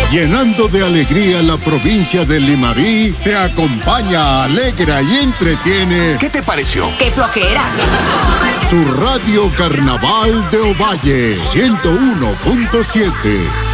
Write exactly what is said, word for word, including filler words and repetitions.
Llenando de alegría la provincia de Limarí, te acompaña, alegra y entretiene. ¿Qué te pareció? ¡Qué flojera! Su radio Carnaval de Ovalle, ciento uno punto siete.